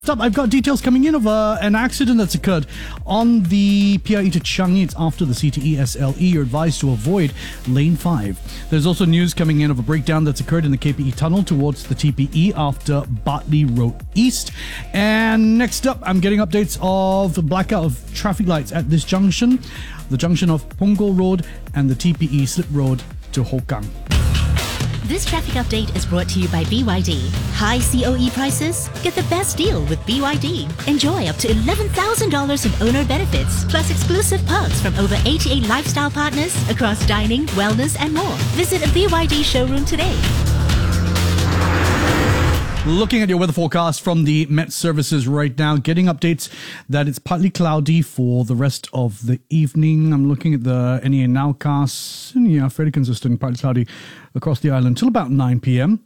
I've got details coming in of an accident that's occurred on the PIE to Changi. It's after the CTE SLE. You're advised to avoid lane 5. There's also news coming in of a breakdown that's occurred in the KPE tunnel towards the TPE after Bartley Road East. And next up, I'm getting updates of blackout of traffic lights at this junction, the junction of Punggol Road and the TPE Slip Road to Hougang. This traffic update is brought to you by BYD. High COE prices? Get the best deal with BYD. Enjoy up to $11,000 in owner benefits, plus exclusive perks from over 88 lifestyle partners across dining, wellness, and more. Visit a BYD showroom today. Looking at your weather forecast from the Met Services right now, getting updates that it's partly cloudy for the rest of the evening. I'm looking at the NEA nowcast. Yeah, fairly consistent, partly cloudy across the island till about 9 p.m.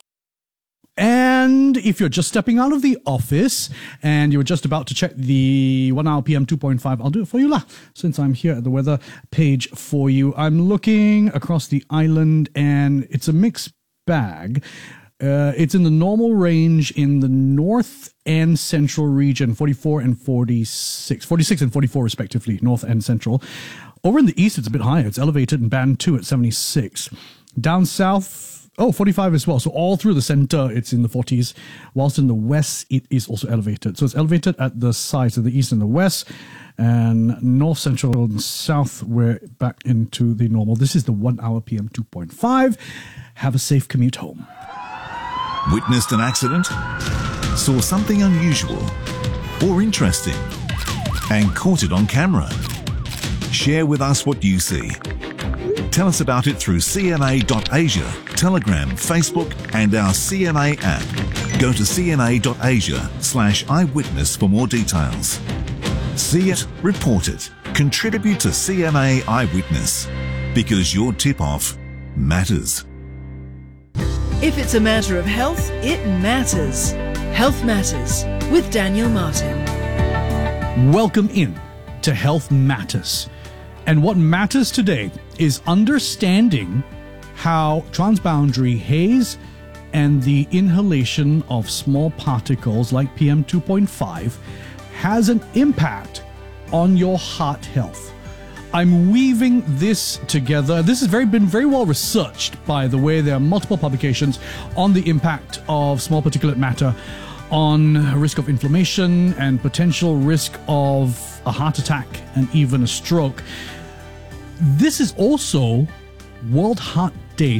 And if you're just stepping out of the office and you're just about to check the 1 hour PM 2.5, I'll do it for you since I'm here at the weather page for you. I'm looking across the island and it's a mixed bag. It's in the normal range in the north and central region, 44 and 46 and 44 respectively, north and central. Over in the east, it's a bit higher. It's elevated in band 2 at 76. Down south, 45 as well. So all through the center, it's in the 40s, whilst in the west, it is also elevated. So it's elevated at the sides of the east and the west, and north, central, and south, we're back into the normal. This is the 1 hour PM 2.5. Have a safe commute home. Witnessed an accident? Saw something unusual or interesting and caught it on camera? Share with us what you see. Tell us about it through cna.asia, Telegram, Facebook and our CNA app. Go to cna.asia/eyewitness for more details. See it, report it, contribute to CNA Eyewitness, because your tip-off matters. If it's a matter of health, it matters. Health Matters with Daniel Martin. Welcome in to Health Matters. And what matters today is understanding how transboundary haze and the inhalation of small particles like PM 2.5 has an impact on your heart health. I'm weaving this together. This has been very well researched, by the way. There are multiple publications on the impact of small particulate matter on risk of inflammation and potential risk of a heart attack and even a stroke. This is also World Heart Day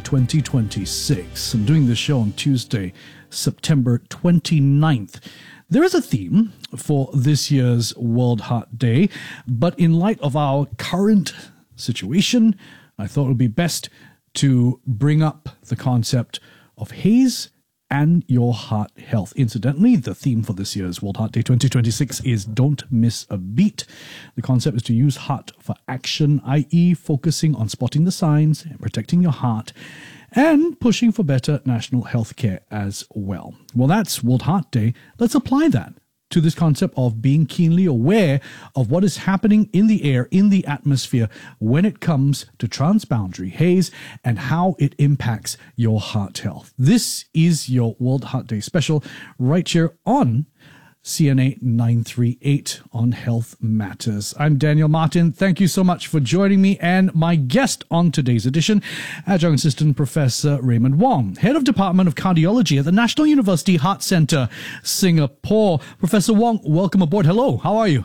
2026. I'm doing this show on Tuesday, September 29th. There is a theme for this year's World Heart Day, but in light of our current situation, I thought it would be best to bring up the concept of haze and your heart health. Incidentally, the theme for this year's World Heart Day 2026 is Don't Miss a Beat. The concept is to use heart for action, i.e. focusing on spotting the signs and protecting your heart, and pushing for better national health care as well. Well, that's World Heart Day. Let's apply that to this concept of being keenly aware of what is happening in the air, in the atmosphere, when it comes to transboundary haze and how it impacts your heart health. This is your World Heart Day special right here on CNA 938 on Health Matters. I'm Daniel Martin. Thank you so much for joining me, and my guest on today's edition, Adjunct Assistant Professor Raymond Wong, Head of Department of Cardiology at the National University Heart Centre, Singapore. Professor Wong, welcome aboard. Hello, how are you?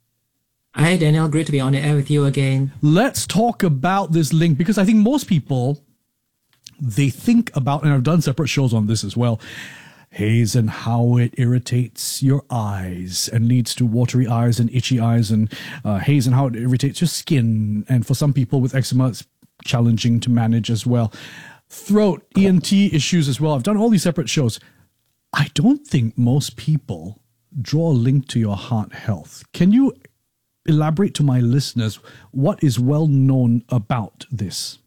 Hi, Daniel. Great to be on the air with you again. Let's talk about this link, because I think most people, they think about, and I've done separate shows on this as well, haze and how it irritates your eyes and leads to watery eyes and itchy eyes, and haze and how it irritates your skin. And for some people with eczema, it's challenging to manage as well. Throat, ENT issues as well. I've done all these separate shows. I don't think most people draw a link to your heart health. Can you elaborate to my listeners what is well known about this?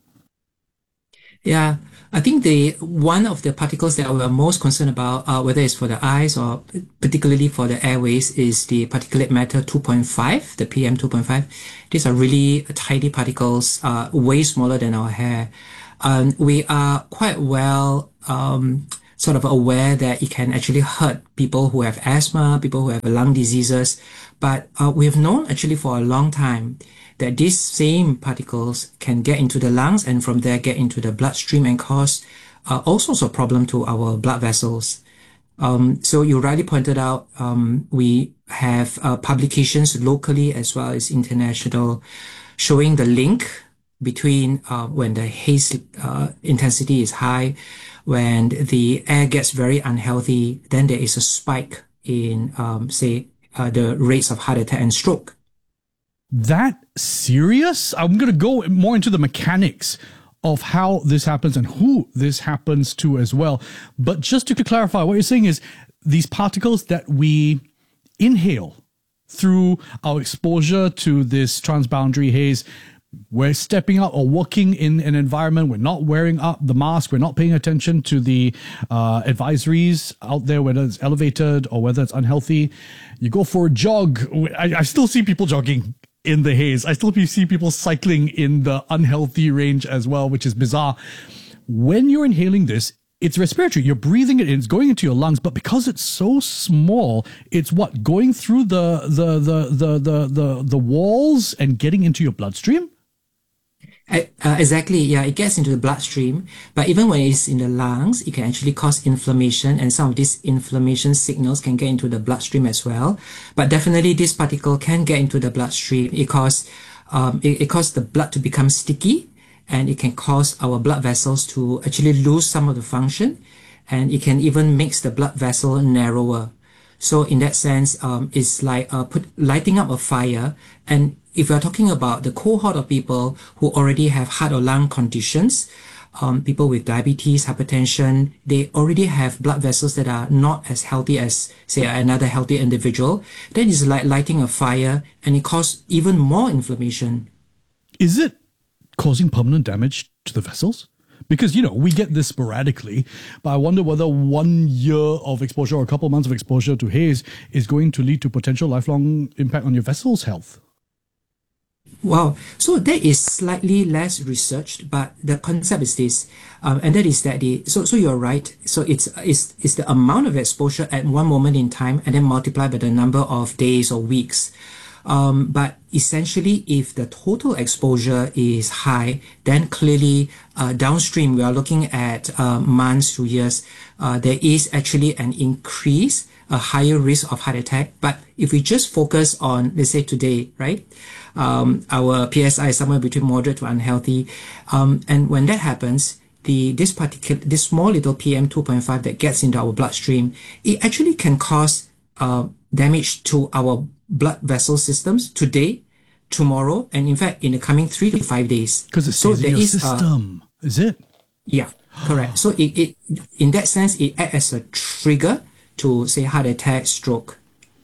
Yeah, I think one of the particles that we're most concerned about, whether it's for the eyes or particularly for the airways, is the particulate matter 2.5, the PM 2.5. These are really tiny particles, way smaller than our hair. We are quite well sort of aware that it can actually hurt people who have asthma, people who have lung diseases. But we have known actually for a long time that these same particles can get into the lungs and from there get into the bloodstream and cause all sorts of problem to our blood vessels. So you rightly pointed out, we have publications locally as well as international showing the link between when the haze intensity is high, when the air gets very unhealthy, then there is a spike in, say, the rates of heart attack and stroke. That serious? I'm going to go more into the mechanics of how this happens and who this happens to as well. But just to clarify, what you're saying is these particles that we inhale through our exposure to this transboundary haze, we're stepping out or working in an environment, we're not wearing up the mask, we're not paying attention to the advisories out there, whether it's elevated or whether it's unhealthy. You go for a jog. I still see people jogging in the haze. I still see people cycling in the unhealthy range as well, which is bizarre. When you're inhaling this, it's respiratory. You're breathing it in. It's going into your lungs, but because it's so small, it's what, going through the walls and getting into your bloodstream? Exactly. Yeah, it gets into the bloodstream, but even when it's in the lungs, it can actually cause inflammation, and some of these inflammation signals can get into the bloodstream as well. But definitely, this particle can get into the bloodstream. It causes the blood to become sticky, and it can cause our blood vessels to actually lose some of the function, and it can even makes the blood vessel narrower. So in that sense, it's like lighting up a fire. And if we're talking about the cohort of people who already have heart or lung conditions, people with diabetes, hypertension, they already have blood vessels that are not as healthy as, say, another healthy individual. That is like lighting a fire, and it causes even more inflammation. Is it causing permanent damage to the vessels? Because, you know, we get this sporadically, but I wonder whether 1 year of exposure or a couple of months of exposure to haze is going to lead to potential lifelong impact on your vessel's health. Wow. So that is slightly less researched, but the concept is this, and that is that so you're right. So it's the amount of exposure at one moment in time and then multiplied by the number of days or weeks. But essentially, if the total exposure is high, then clearly downstream, we are looking at months to years. There is actually an increase, a higher risk of heart attack. But if we just focus on, let's say today, right, our PSI is somewhere between moderate to unhealthy. And when that happens, this small little PM2.5 that gets into our bloodstream, it actually can cause damage to our blood vessel systems today, tomorrow, and in fact in the coming 3 to 5 days. Because it stays in your system, is it? Yeah, correct. So it in that sense, it acts as a trigger to, say, heart attack, stroke.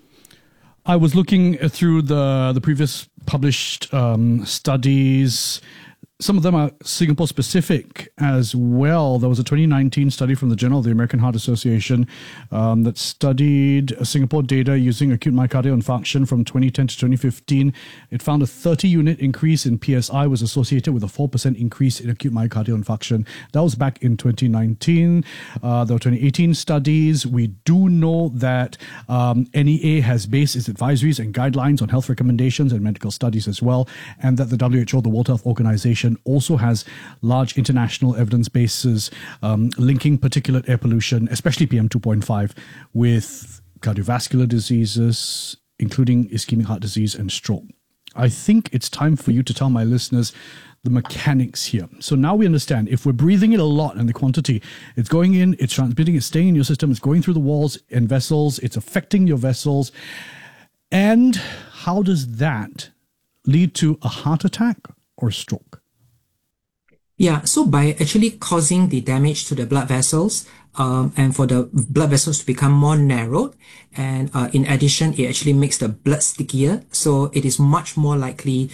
I was looking through the previous published studies. Some of them are Singapore specific as well. There was a 2019 study from the Journal of the American Heart Association that studied Singapore data using acute myocardial infarction from 2010 to 2015. It found a 30-unit increase in PSI was associated with a 4% increase in acute myocardial infarction. That was back in 2019. There were 2018 studies. We do know that NEA has based its advisories and guidelines on health recommendations and medical studies as well, and that the WHO, the World Health Organization, also has large international evidence bases linking particulate air pollution, especially PM2.5, with cardiovascular diseases, including ischemic heart disease and stroke. I think it's time for you to tell my listeners the mechanics here. So now we understand if we're breathing it a lot and the quantity, it's going in, it's transmitting, it's staying in your system, it's going through the walls and vessels, it's affecting your vessels. And how does that lead to a heart attack or stroke? Yeah, so by actually causing the damage to the blood vessels, and for the blood vessels to become more narrowed, and in addition, it actually makes the blood stickier. So it is much more likely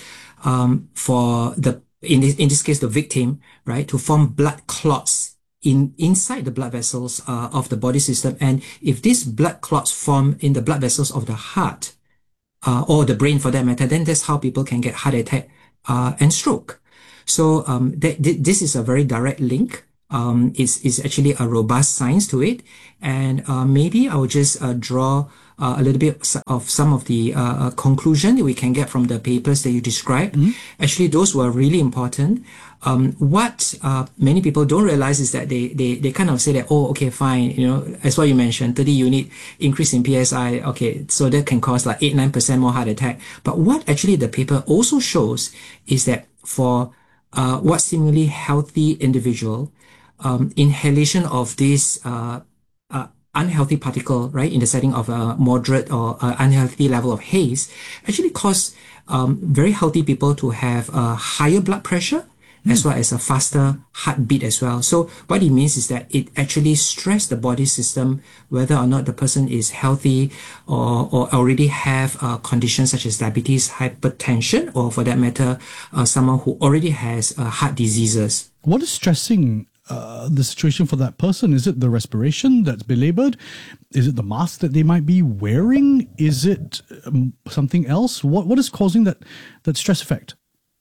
for in this case, the victim, right, to form blood clots inside the blood vessels of the body system. And if these blood clots form in the blood vessels of the heart, or the brain for that matter, then that's how people can get heart attack and stroke. So this is a very direct link is actually a robust science to it. And maybe I'll just draw a little bit of some of the conclusion that we can get from the papers that you described. Actually, those were really important. What many people don't realize is that they kind of say that, oh, okay, fine, as what you mentioned, 30 unit increase in PSI, okay, so that can cause like 8-9% more heart attack. But what actually the paper also shows is that for what seemingly healthy individual, inhalation of this unhealthy particle, right, in the setting of a moderate or unhealthy level of haze, actually cause very healthy people to have a higher blood pressure as well as a faster heartbeat as well. So what it means is that it actually stress the body system, whether or not the person is healthy or already have conditions such as diabetes, hypertension, or for that matter, someone who already has heart diseases. What is stressing the situation for that person? Is it the respiration that's belabored? Is it the mask that they might be wearing? Is it something else? What is causing that stress effect?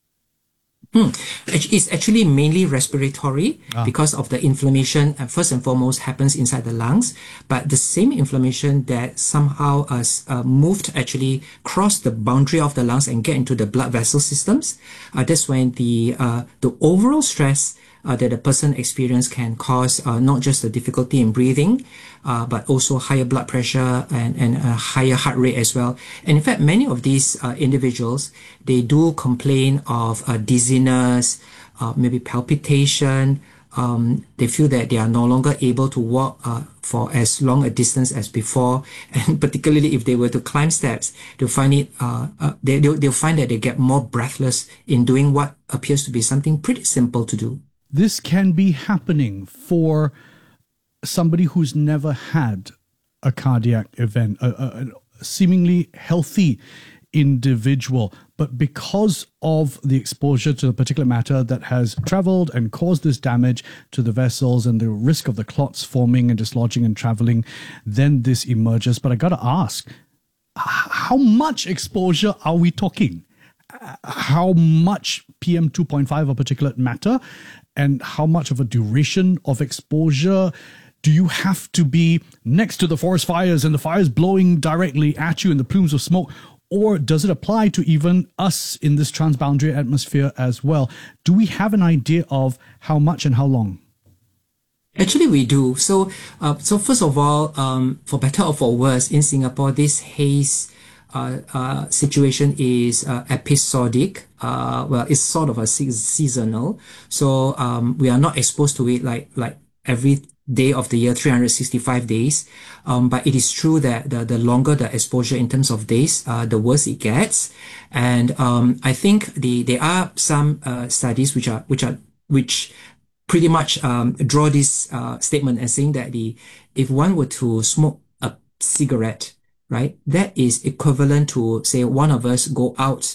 It's actually mainly respiratory because of the inflammation. First and foremost, happens inside the lungs, but the same inflammation that somehow moved actually cross the boundary of the lungs and get into the blood vessel systems. That's when the overall stress that a person experience can cause not just the difficulty in breathing, but also higher blood pressure and a higher heart rate as well. And in fact, many of these individuals, they do complain of dizziness, maybe palpitation. They feel that they are no longer able to walk for as long a distance as before, and particularly if they were to climb steps, they'll find it. They'll find that they get more breathless in doing what appears to be something pretty simple to do. This can be happening for somebody who's never had a cardiac event, a seemingly healthy individual, but because of the exposure to the particulate matter that has traveled and caused this damage to the vessels and the risk of the clots forming and dislodging and traveling, then this emerges. But I got to ask, how much exposure are we talking? How much PM 2.5 of particulate matter, and how much of a duration of exposure? Do you have to be next to the forest fires and the fires blowing directly at you and the plumes of smoke? Or does it apply to even us in this transboundary atmosphere as well? Do we have an idea of how much and how long? Actually, we do. So first of all, for better or for worse, in Singapore, this haze situation is episodic. Well, it's sort of a seasonal. So we are not exposed to it like every day of the year, 365 days. But it is true that the longer the exposure in terms of days, the worse it gets. And I think there are some studies which pretty much draw this statement as saying that if one were to smoke a cigarette, right, that is equivalent to, say, one of us go out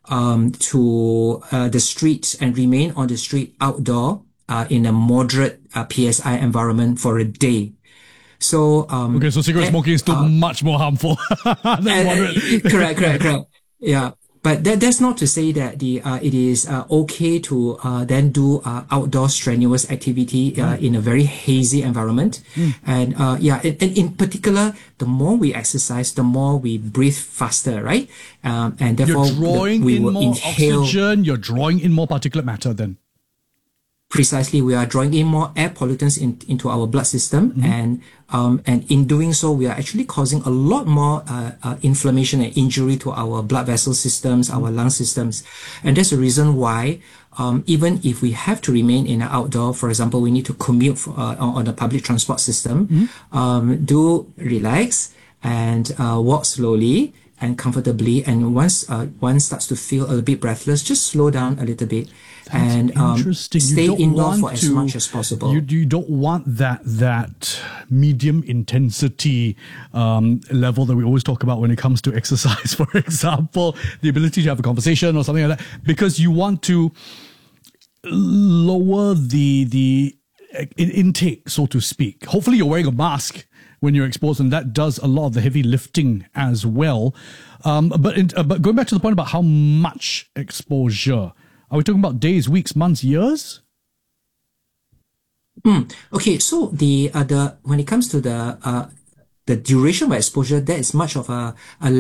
to the street and remain on the street outdoor in a moderate PSI environment for a day. So okay, so cigarette smoking is still much more harmful than moderate. Correct. Yeah. But that's not to say that it is okay to then do outdoor strenuous activity in a very hazy environment. And and in particular, the more we exercise, the more we breathe faster, right? And therefore, you're drawing in more oxygen, you're drawing in more particulate matter then. Precisely, we are drawing in more air pollutants into our blood system, and in doing so, we are actually causing a lot more inflammation and injury to our blood vessel systems, our lung systems, and that's the reason why even if we have to remain in an outdoor, for example, we need to commute on a public transport system, do relax and walk slowly and comfortably, and once one starts to feel a little bit breathless, just slow down a little bit. That's and stay indoors for as much as possible. You don't want that medium intensity level that we always talk about when it comes to exercise, for example, the ability to have a conversation or something like that, because you want to lower the intake, so to speak. Hopefully you're wearing a mask when you're exposed, and that does a lot of the heavy lifting as well. But going back to the point about how much exposure, are we talking about days, weeks, months, years? Okay, so the when it comes to the duration of exposure, that is much of a